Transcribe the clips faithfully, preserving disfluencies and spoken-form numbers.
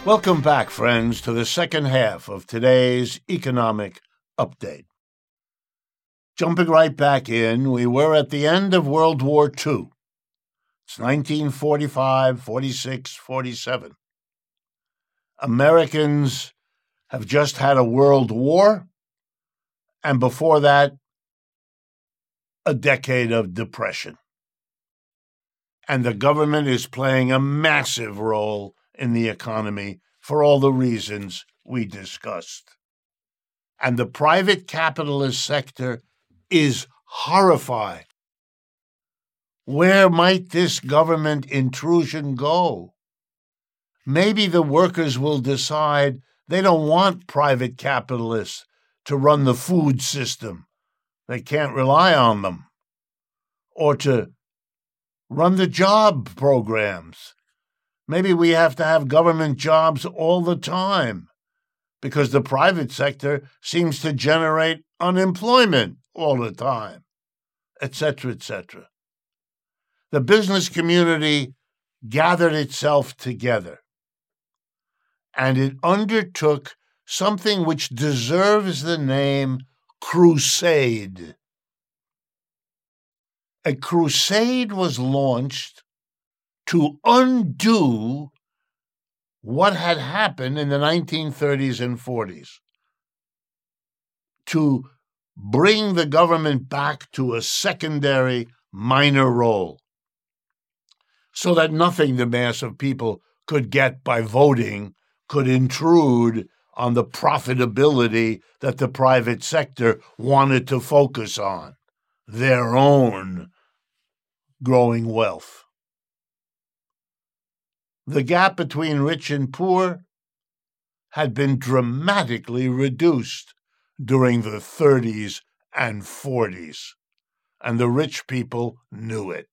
Welcome back, friends, to the second half of today's economic update. Jumping right back in, we were at the end of World War Two. It's nineteen forty-five, forty-six, forty-seven. Americans have just had a world war, and before that, a decade of depression. And the government is playing a massive role in the economy for all the reasons we discussed. And the private capitalist sector is horrified. Where might this government intrusion go? Maybe the workers will decide they don't want private capitalists to run the food system. They can't rely on them. Or to run the job programs. Maybe we have to have government jobs all the time because the private sector seems to generate unemployment all the time, et cetera, et cetera. The business community gathered itself together, and it undertook something which deserves the name crusade. A crusade was launched to undo what had happened in the nineteen thirties and forties, to bring the government back to a secondary minor role, so that nothing the mass of people could get by voting could intrude on the profitability that the private sector wanted to focus on, their own growing wealth. The gap between rich and poor had been dramatically reduced during the thirties and forties, and the rich people knew it.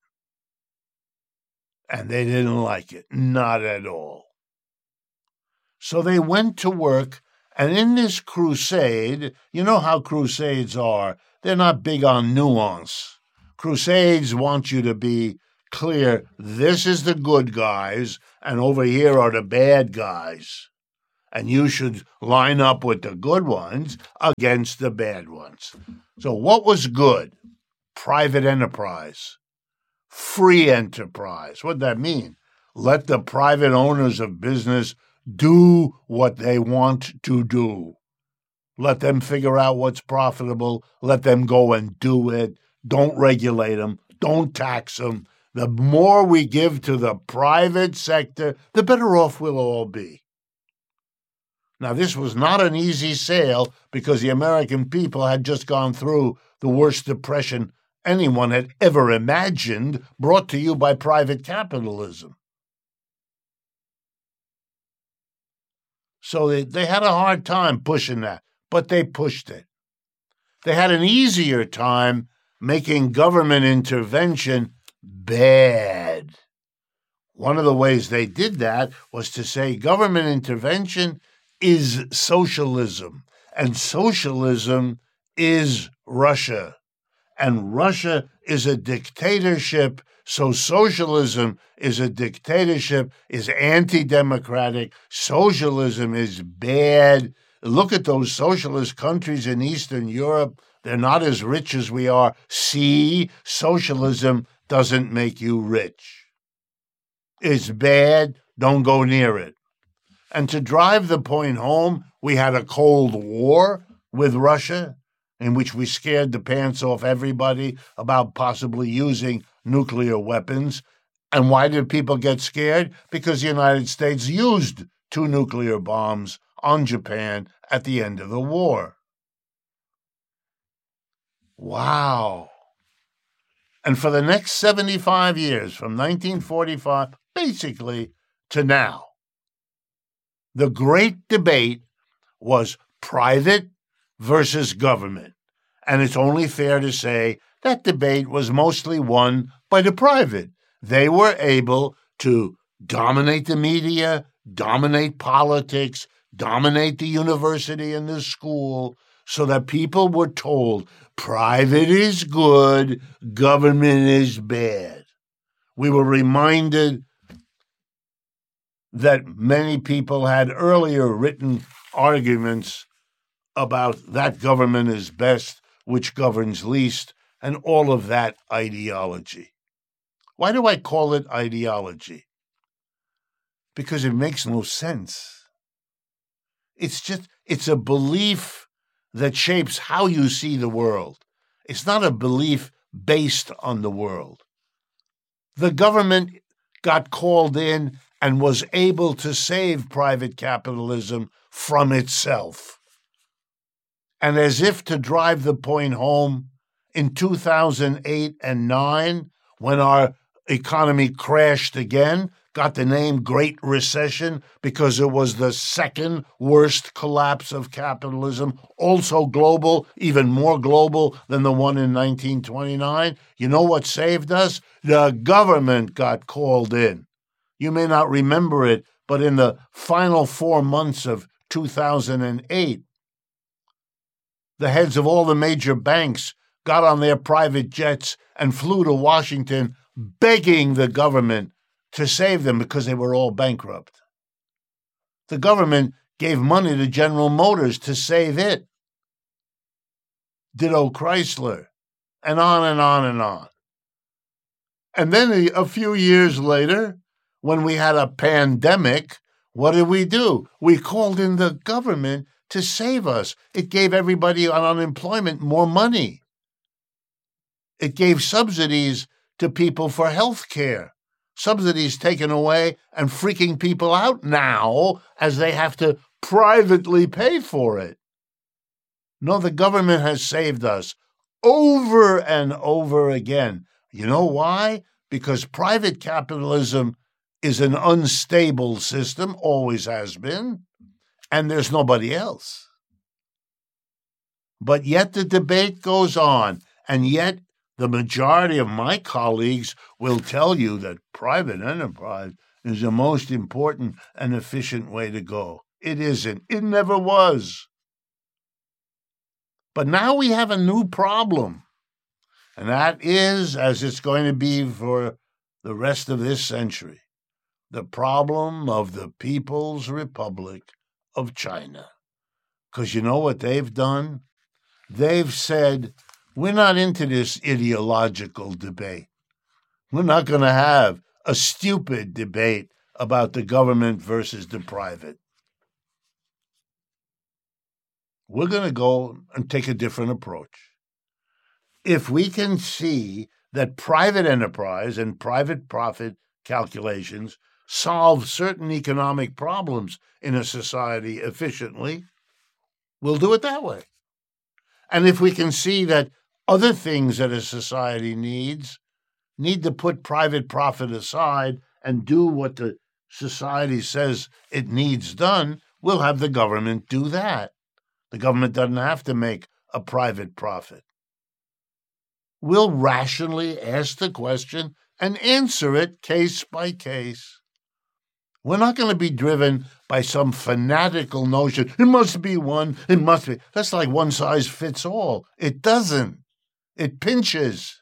And they didn't like it, not at all. So they went to work, and in this crusade, you know how crusades are, they're not big on nuance. Crusades want you to be clear, this is the good guys, and over here are the bad guys. And you should line up with the good ones against the bad ones. So what was good? Private enterprise. Free enterprise. What'd that mean? Let the private owners of business do what they want to do. Let them figure out what's profitable. Let them go and do it. Don't regulate them. Don't tax them. The more we give to the private sector, the better off we'll all be. Now, this was not an easy sale because the American people had just gone through the worst depression anyone had ever imagined, brought to you by private capitalism. So they, they had a hard time pushing that, but they pushed it. They had an easier time making government intervention bad. One of the ways they did that was to say government intervention is socialism, and socialism is Russia, and Russia is a dictatorship, so socialism is a dictatorship, is anti-democratic, socialism is bad. Look at those socialist countries in Eastern Europe. They're not as rich as we are. See, socialism doesn't make you rich. It's bad, don't go near it. And to drive the point home, we had a Cold War with Russia, in which we scared the pants off everybody about possibly using nuclear weapons. And why did people get scared? Because the United States used two nuclear bombs on Japan at the end of the war. Wow. And for the next seventy-five years, from nineteen forty-five, basically, to now, the great debate was private versus government. And it's only fair to say that debate was mostly won by the private. They were able to dominate the media, dominate politics, dominate the university and the school, so that people were told private is good, government is bad. We were reminded that many people had earlier written arguments about that government is best, which governs least, and all of that ideology. Why do I call it ideology? Because it makes no sense. It's just, it's a belief that shapes how you see the world. It's not a belief based on the world. The government got called in and was able to save private capitalism from itself. And as if to drive the point home, in two thousand eight and nine, when our economy crashed again, got the name Great Recession because it was the second worst collapse of capitalism, also global, even more global than the one in nineteen twenty-nine. You know what saved us? The government got called in. You may not remember it, but in the final four months of two thousand eight, the heads of all the major banks got on their private jets and flew to Washington begging the government to save them because they were all bankrupt. The government gave money to General Motors to save it. Ditto Chrysler, and on and on and on. And then a, a few years later, when we had a pandemic, what did we do? We called in the government to save us. It gave everybody on unemployment more money. It gave subsidies to people for health care. Subsidies taken away and freaking people out now as they have to privately pay for it. No, the government has saved us over and over again. You know why? Because private capitalism is an unstable system, always has been, and there's nobody else. But yet the debate goes on, and yet the majority of my colleagues will tell you that private enterprise is the most important and efficient way to go. It isn't. It never was. But now we have a new problem, and that is, as it's going to be for the rest of this century, the problem of the People's Republic of China. Because you know what they've done? They've said, we're not into this ideological debate. We're not going to have a stupid debate about the government versus the private. We're going to go and take a different approach. If we can see that private enterprise and private profit calculations solve certain economic problems in a society efficiently, we'll do it that way. And if we can see that other things that a society needs need to put private profit aside and do what the society says it needs done, we'll have the government do that. The government doesn't have to make a private profit. We'll rationally ask the question and answer it case by case. We're not going to be driven by some fanatical notion, it must be one, it must be. That's like one size fits all. It doesn't. It pinches.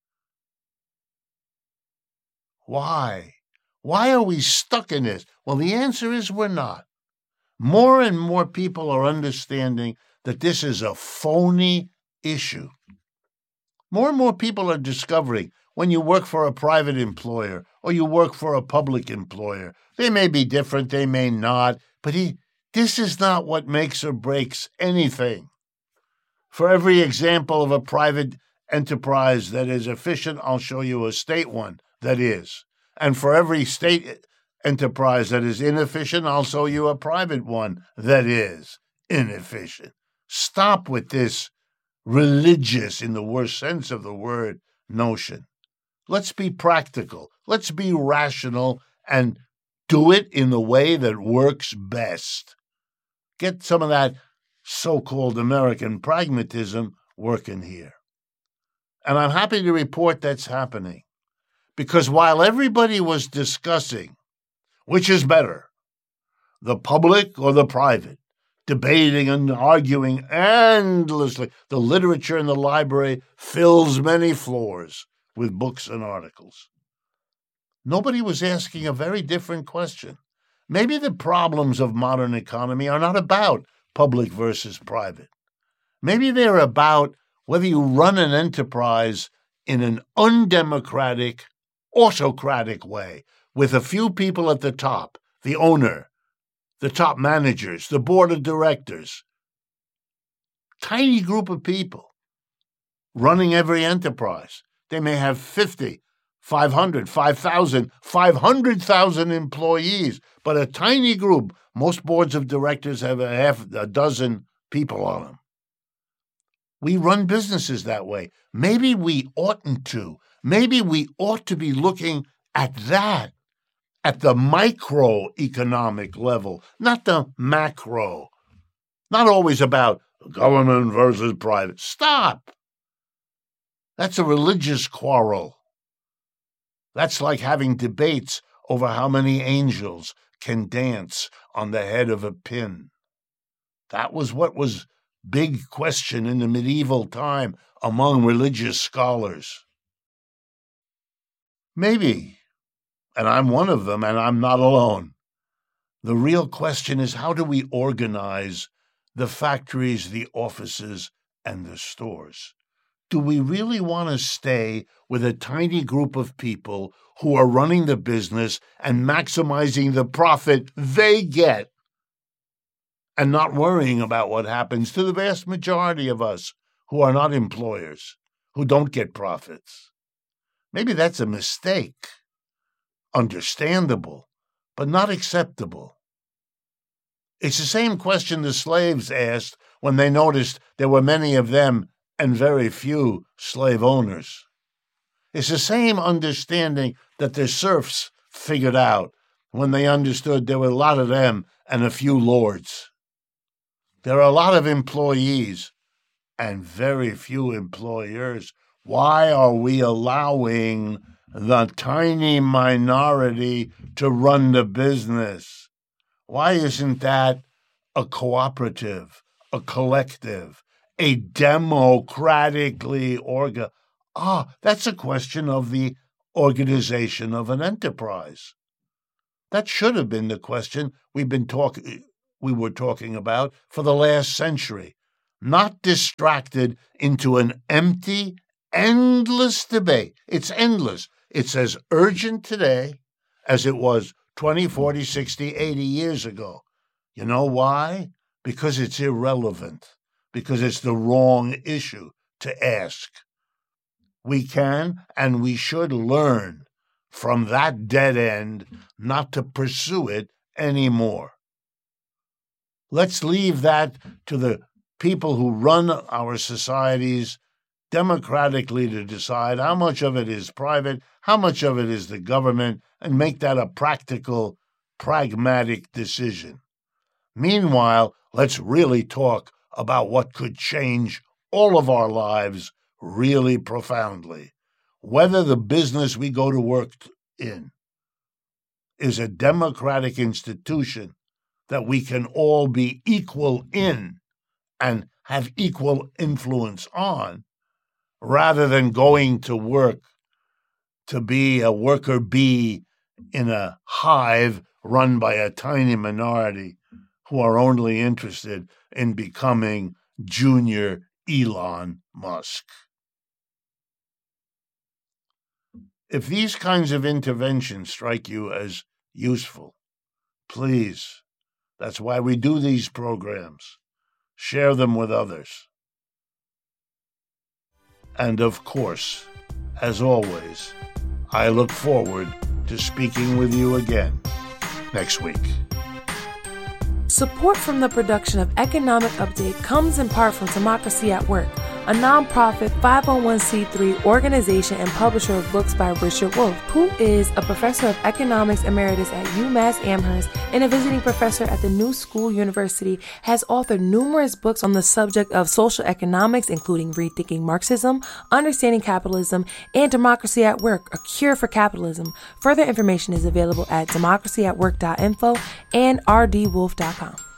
Why? Why are we stuck in this? Well, the answer is we're not. More and more people are understanding that this is a phony issue. More and more people are discovering when you work for a private employer or you work for a public employer, they may be different, they may not, but he, this is not what makes or breaks anything. For every example of a private enterprise that is efficient, I'll show you a state one that is. And for every state enterprise that is inefficient, I'll show you a private one that is inefficient. Stop with this religious, in the worst sense of the word, notion. Let's be practical. Let's be rational and do it in the way that works best. Get some of that so-called American pragmatism working here. And I'm happy to report that's happening. Because while everybody was discussing which is better, the public or the private, debating and arguing endlessly, the literature in the library fills many floors with books and articles. Nobody was asking a very different question. Maybe the problems of modern economy are not about public versus private. Maybe they're about whether you run an enterprise in an undemocratic, autocratic way, with a few people at the top, the owner, the top managers, the board of directors, tiny group of people running every enterprise. They may have fifty, five hundred, five thousand, five hundred thousand employees, but a tiny group. Most boards of directors have a half a dozen people on them. We run businesses that way. Maybe we oughtn't to. Maybe we ought to be looking at that, at the microeconomic level, not the macro. Not always about government versus private. Stop. That's a religious quarrel. That's like having debates over how many angels can dance on the head of a pin. That was what was big question in the medieval time among religious scholars. Maybe, and I'm one of them, and I'm not alone. The real question is, how do we organize the factories, the offices, and the stores? Do we really want to stay with a tiny group of people who are running the business and maximizing the profit they get and not worrying about what happens to the vast majority of us who are not employers, who don't get profits? Maybe that's a mistake. Understandable, but not acceptable. It's the same question the slaves asked when they noticed there were many of them and very few slave owners. It's the same understanding that the serfs figured out when they understood there were a lot of them and a few lords. There are a lot of employees and very few employers. Why are we allowing the tiny minority to run the business? Why isn't that a cooperative, a collective, a democratically orga? Ah, that's a question of the organization of an enterprise. That should have been the question we've been talking, we were talking about for the last century, not distracted into an empty, endless debate. It's endless. It's as urgent today as it was twenty, forty, sixty, eighty years ago. You know why? Because it's irrelevant. Because it's the wrong issue to ask. We can and we should learn from that dead end not to pursue it anymore. Let's leave that to the people who run our societies democratically to decide how much of it is private, how much of it is the government, and make that a practical, pragmatic decision. Meanwhile, let's really talk about what could change all of our lives really profoundly. Whether the business we go to work in is a democratic institution that we can all be equal in and have equal influence on, rather than going to work to be a worker bee in a hive run by a tiny minority who are only interested in becoming junior Elon Musk. If these kinds of interventions strike you as useful, please, that's why we do these programs, share them with others. And of course, as always, I look forward to speaking with you again next week. Support from the production of Economic Update comes in part from Democracy at Work, a nonprofit five oh one c three organization and publisher of books by Richard Wolff, who is a professor of economics emeritus at UMass Amherst and a visiting professor at the New School University, has authored numerous books on the subject of social economics, including Rethinking Marxism, Understanding Capitalism, and Democracy at Work, A Cure for Capitalism. Further information is available at democracy at work dot info and r d wolff dot com.